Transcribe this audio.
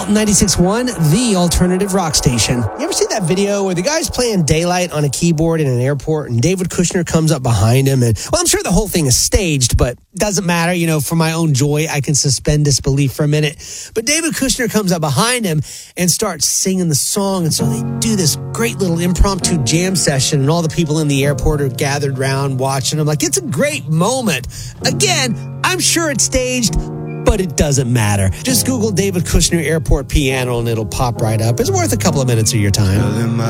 96.1, the alternative rock station. You ever see that video where the guy's playing Daylight on a keyboard in an airport and David Kushner comes up behind him? And, well, I'm sure the whole thing is staged, but doesn't matter. You know, for my own joy, I can suspend disbelief for a minute. But David Kushner comes up behind him and starts singing the song. And so they do this great little impromptu jam session, and all the people in the airport are gathered around watching them. Like, it's a great moment. Again, I'm sure it's staged, but it doesn't matter. Just Google David Kushner Airport Piano and it'll pop right up. It's worth a couple of minutes of your time.